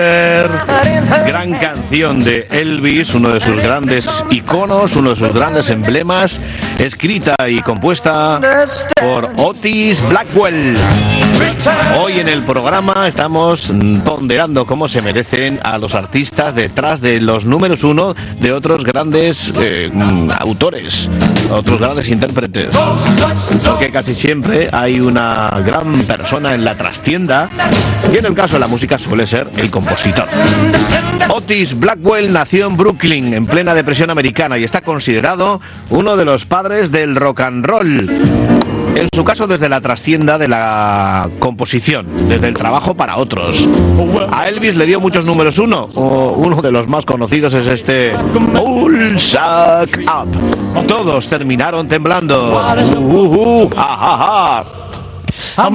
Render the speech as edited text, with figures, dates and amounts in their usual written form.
Gran canción de Elvis, uno de sus grandes iconos, uno de sus grandes emblemas, escrita y compuesta por Otis Blackwell. Hoy en el programa estamos ponderando cómo se merecen a los artistas detrás de los números uno de otros grandes autores, otros grandes intérpretes, porque casi siempre hay una gran persona en la trastienda y en el caso de la música suele ser el compositor. Otis Blackwell nació en Brooklyn en plena depresión americana y está considerado uno de los padres del rock and roll. En su caso, desde la trastienda de la composición, desde el trabajo para otros. A Elvis le dio muchos números uno. Uno de los más conocidos es este All Suck Up. Todos terminaron temblando.